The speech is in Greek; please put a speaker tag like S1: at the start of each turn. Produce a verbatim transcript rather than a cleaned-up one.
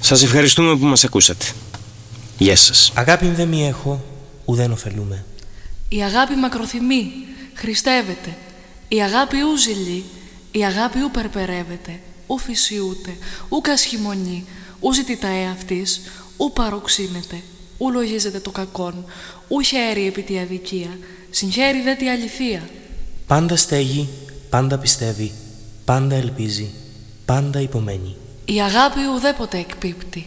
S1: Σας ευχαριστούμε που μας ακούσατε. Γεια σας.
S2: Αγάπη δε μη έχω, ουδέν ωφελούμε.
S3: Η αγάπη μακροθυμεί, χριστεύεται. Η αγάπη ου ζηλεί, η αγάπη ου περπερεύεται. Ου φυσιούται, ου κασχημονεί, ου ζητητά εαυτής, ου παροξύνεται, ου λογίζεται το κακόν, ου χαίρει επί τη αδικία, συγχαίρει δε τη αληθεία.
S2: Πάντα στέγει, πάντα πιστεύει, πάντα ελπίζει, πάντα υπομένει.
S3: Η αγάπη ουδέποτε εκπίπτει.